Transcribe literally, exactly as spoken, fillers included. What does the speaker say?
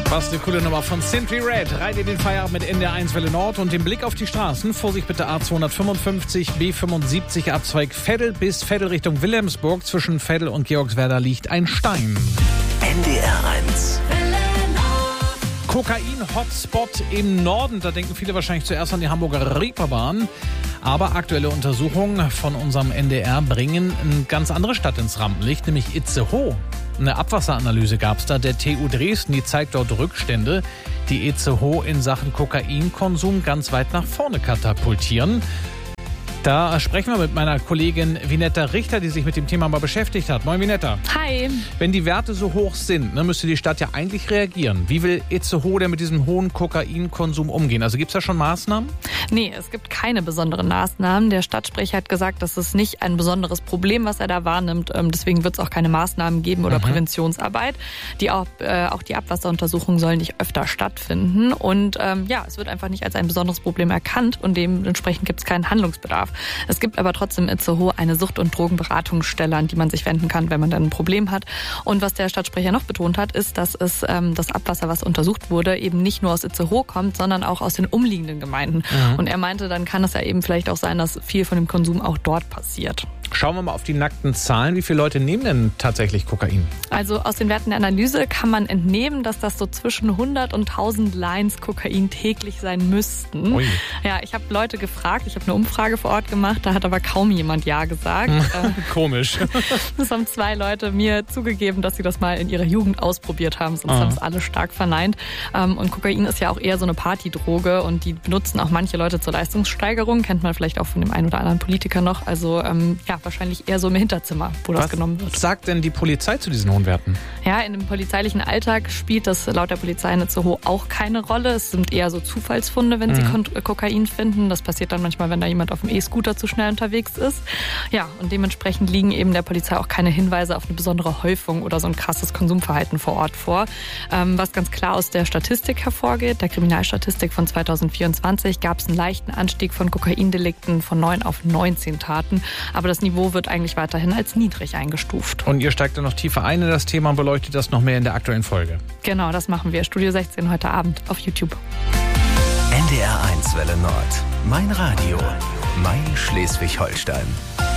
Was eine coole Nummer von Simply Red. Rein in den Feierabend mit N D R eins Welle Nord und den Blick auf die Straßen. Vorsicht bitte A zweihundertfünfundfünfzig, B fünfundsiebzig, Abzweig Veddel bis Veddel Richtung Wilhelmsburg. Zwischen Veddel und Georgswerda liegt ein Stein. N D R eins. Kokain-Hotspot im Norden. Da denken viele wahrscheinlich zuerst an die Hamburger Reeperbahn. Aber aktuelle Untersuchungen von unserem N D R bringen eine ganz andere Stadt ins Rampenlicht, nämlich Itzehoe. Eine Abwasseranalyse gab es da der T U Dresden, die zeigt dort Rückstände, die Itzehoe in Sachen Kokainkonsum ganz weit nach vorne katapultieren. Da sprechen wir mit meiner Kollegin Vinetta Richter, die sich mit dem Thema mal beschäftigt hat. Moin Vinetta. Hi. Wenn die Werte so hoch sind, ne, müsste die Stadt ja eigentlich reagieren. Wie will Itzehoe denn mit diesem hohen Kokainkonsum umgehen? Also gibt es da schon Maßnahmen? Nee, es gibt keine besonderen Maßnahmen. Der Stadtsprecher hat gesagt, das ist nicht ein besonderes Problem, was er da wahrnimmt. Deswegen wird es auch keine Maßnahmen geben oder mhm. Präventionsarbeit. Die auch, äh, auch die Abwasseruntersuchungen sollen nicht öfter stattfinden. Und ähm, ja, es wird einfach nicht als ein besonderes Problem erkannt und dementsprechend gibt es keinen Handlungsbedarf. Es gibt aber trotzdem in Itzehoe eine Sucht- und Drogenberatungsstelle, an die man sich wenden kann, wenn man dann ein Problem hat. Und was der Stadtsprecher noch betont hat, ist, dass es ähm, das Abwasser, was untersucht wurde, eben nicht nur aus Itzehoe kommt, sondern auch aus den umliegenden Gemeinden. Mhm. Und er meinte, dann kann es ja eben vielleicht auch sein, dass viel von dem Konsum auch dort passiert. Schauen wir mal auf die nackten Zahlen. Wie viele Leute nehmen denn tatsächlich Kokain? Also aus den Werten der Analyse kann man entnehmen, dass das so zwischen hundert und tausend Lines Kokain täglich sein müssten. Ui. Ja, ich habe Leute gefragt, ich habe eine Umfrage vor Ort gemacht, da hat aber kaum jemand Ja gesagt. Komisch. Das haben zwei Leute mir zugegeben, dass sie das mal in ihrer Jugend ausprobiert haben, sonst ah. haben es alle stark verneint. Und Kokain ist ja auch eher so eine Partydroge und die benutzen auch manche Leute zur Leistungssteigerung, kennt man vielleicht auch von dem einen oder anderen Politiker noch. Also ja, wahrscheinlich eher so im Hinterzimmer, wo Was das genommen wird. Was sagt denn die Polizei zu diesen hohen Werten? Ja, in dem polizeilichen Alltag spielt das laut der Polizei in Itzehoe auch keine Rolle. Es sind eher so Zufallsfunde, wenn mhm. sie Kon- Kokain finden. Das passiert dann manchmal, wenn da jemand auf dem E-Scooter zu schnell unterwegs ist. Ja, und dementsprechend liegen eben der Polizei auch keine Hinweise auf eine besondere Häufung oder so ein krasses Konsumverhalten vor Ort vor. Ähm, was ganz klar aus der Statistik hervorgeht, der Kriminalstatistik von zweitausendvierundzwanzig, gab es einen leichten Anstieg von Kokaindelikten von neun auf neunzehn Taten. Aber das Niveau wird eigentlich weiterhin als niedrig eingestuft. Und ihr steigt dann noch tiefer ein in das Thema und beleuchtet das noch mehr in der aktuellen Folge. Genau, das machen wir. Studio sechzehn heute Abend auf YouTube. N D R eins Welle Nord. Mein Radio. Mein Schleswig-Holstein.